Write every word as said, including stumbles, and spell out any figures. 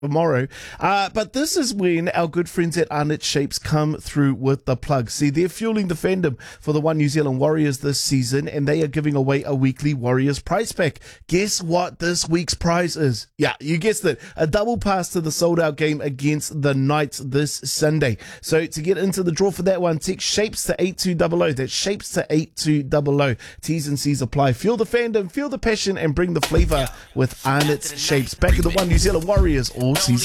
tomorrow. Uh, but this is when our good friends at Arnott Shapes come through with the plug. See, they're fueling the fandom for the One New Zealand Warriors this season, and they are giving away a weekly Warriors prize pack. Guess what this week's prize is? Yeah, you guessed it. A double pass to the sold-out game against the Knights this Sunday. So to get into the draw for that one, text SHAPES to eight two zero zero. That's SHAPES to eight two zero zero. T's and C's apply. Fuel the fandom, feel the passion, and bring the flavour with Arnott Shapes. Back in the One New Zealand Warriors all season.